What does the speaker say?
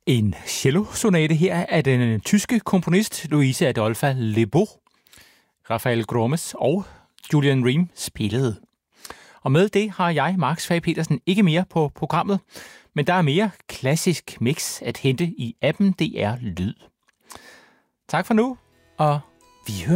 En cello-sonate her af den tyske komponist Louise Adolphe Lebeau, Rafael Gromes og Julian Ream spillede. Og med det har jeg, Max Fage Petersen, ikke mere på programmet, men der er mere klassisk mix at hente i appen DR Lyd. Tak for nu, og vi hører.